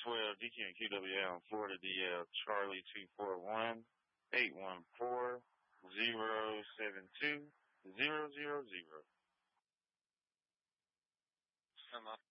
12 DQ and QWL in Florida, DL Charlie 241-814-072-000.